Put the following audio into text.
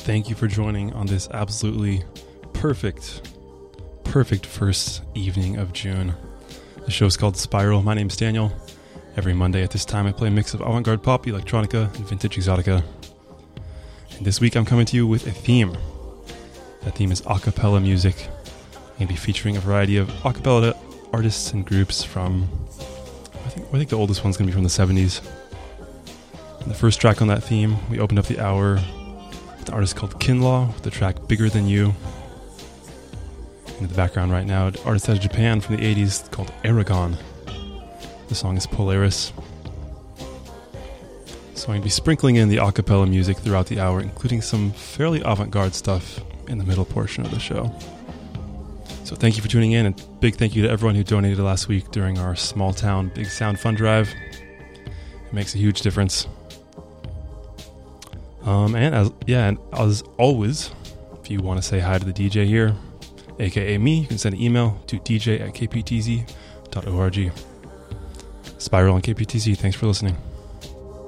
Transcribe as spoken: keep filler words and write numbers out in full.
thank you for joining on this absolutely perfect, perfect first evening of June. The show is called Spiral. My name's Daniel. Every Monday at this time I play a mix of avant-garde pop, electronica, and vintage exotica. And this week I'm coming to you with a theme. That theme is a cappella music. I'm going to be featuring a variety of a cappella artists and groups from, I think, I think the oldest one's going to be from the seventies. And the first track on that theme, we opened up the hour with an artist called Kinlaw with the track Bigger Than You. In the background right now, an artist out of Japan from the eighties called Aragon. The song is Polaris. So I'm going to be sprinkling in the a cappella music throughout the hour, including some fairly avant-garde stuff in the middle portion of the show. So thank you for tuning in, and big thank you to everyone who donated last week during our Small Town Big Sound Fund Drive. It makes a huge difference. Um, and as yeah, and as always, if you want to say hi to the D J here, aka me, you can send an email to d j at k p t z dot org. Spiral on K P T Z, thanks for listening.